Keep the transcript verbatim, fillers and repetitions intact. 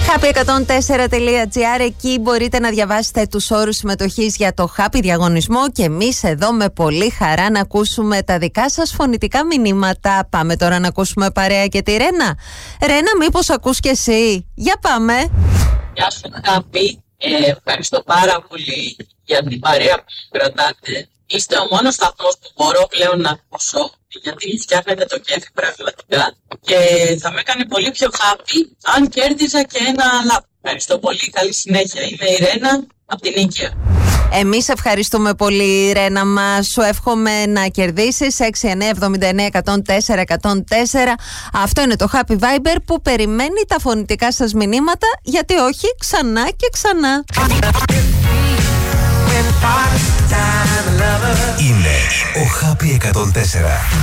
Happy εκατόν τέσσερα τελεία τζι άρ, εκεί μπορείτε να διαβάσετε τους όρους συμμετοχής για το Happy διαγωνισμό και εμείς εδώ με πολύ χαρά να ακούσουμε τα δικά σας φωνητικά μηνύματα. Πάμε τώρα να ακούσουμε παρέα και τη Ρένα. Ρένα, μήπως ακούς και εσύ? Για πάμε. Γεια σου Happy, ε, ευχαριστώ πάρα πολύ για την παρέα που κρατάτε. Είστε ο μόνος σταθμός που μπορώ πλέον να ακούσω, γιατί φτιάχνετε το κέφι πραγματικά. Και θα με έκανε πολύ πιο happy αν κέρδιζα και ένα λάπτοπ. Ευχαριστώ πολύ, καλή συνέχεια. Είμαι η Ρένα από την Νίκαια. Εμείς ευχαριστούμε πολύ, Ρένα μας. Σου εύχομαι να κερδίσεις έξι εννιά εβδομήντα εννιά εκατόν τέσσερα εκατόν τέσσερα. Αυτό είναι το Happy Viber που περιμένει τα φωνητικά σας μηνύματα, γιατί όχι, ξανά και ξανά. Είναι ο Happy εκατόν τέσσερα.